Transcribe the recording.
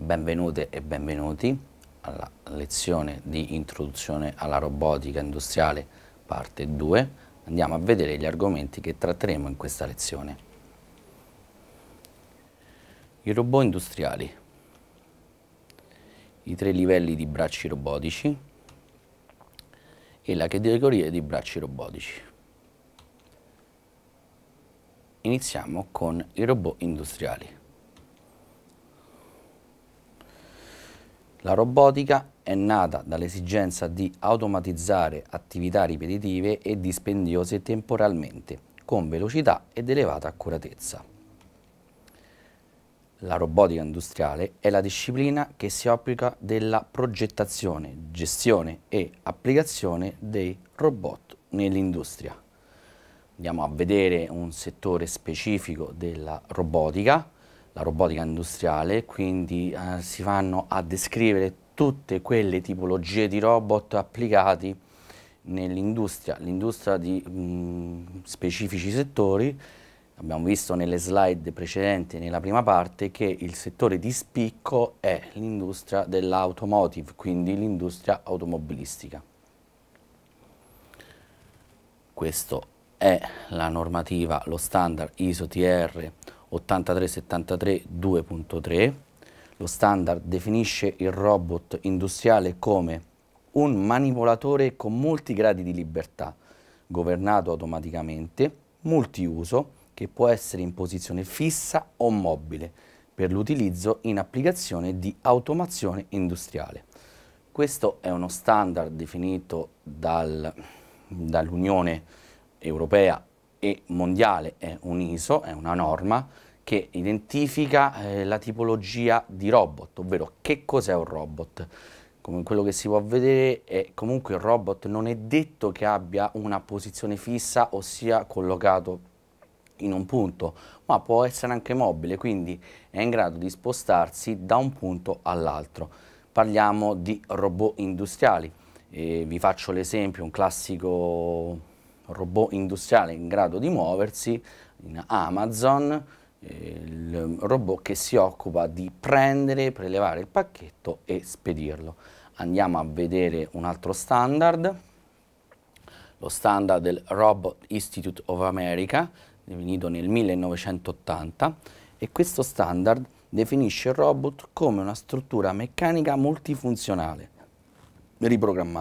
Benvenute e benvenuti alla lezione di introduzione alla robotica industriale parte 2. Andiamo a vedere gli argomenti che tratteremo in questa lezione. I robot industriali, i 3 livelli di bracci robotici e la categoria di bracci robotici. Iniziamo con i robot industriali. La robotica è nata dall'esigenza di automatizzare attività ripetitive e dispendiose temporalmente, con velocità ed elevata accuratezza. La robotica industriale è la disciplina che si occupa della progettazione, gestione e applicazione dei robot nell'industria. Andiamo a vedere un settore specifico della robotica, la robotica industriale, quindi si vanno a descrivere tutte quelle tipologie di robot applicati nell'industria, l'industria di specifici settori. Abbiamo visto nelle slide precedenti, nella prima parte, che il settore di spicco è l'industria dell'automotive, quindi l'industria automobilistica. Questo è la normativa, lo standard ISO TR 8373 2.3. Lo standard definisce il robot industriale come un manipolatore con molti gradi di libertà, governato automaticamente, multiuso, che può essere in posizione fissa o mobile, per l'utilizzo in applicazione di automazione industriale. Questo è uno standard definito dall'Unione Europea e mondiale, è un ISO, è una norma che identifica la tipologia di robot, ovvero che cos'è un robot. Come quello che si può vedere, comunque il robot non è detto che abbia una posizione fissa o sia collocato in un punto, ma può essere anche mobile, quindi è in grado di spostarsi da un punto all'altro. Parliamo di robot industriali. Vi faccio l'esempio, un classico robot industriale in grado di muoversi in Amazon, il robot che si occupa di prendere, prelevare il pacchetto e spedirlo. Andiamo a vedere un altro standard, lo standard del Robot Institute of America, definito nel 1980, e questo standard definisce il robot come una struttura meccanica multifunzionale, riprogrammabile,